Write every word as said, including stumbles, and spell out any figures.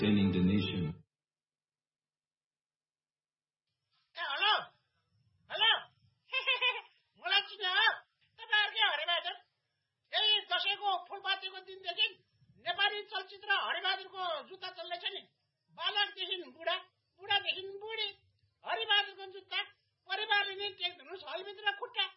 Sustaining the nation. Hello hello मलाई चिन्यो तपाईँहरूकै हरिबहादुर यही दसैँको फुलपातीको दिनदेखि नेपाली चलचित्र हरिबहादुरको जुत्ता चल्दैछ नि बालकदेखि बुढा बुढादेखि बुढी हरिबहादुरको जुत्ता परिवारले नै टेक्नुहोस् हलमित्र खुट्टा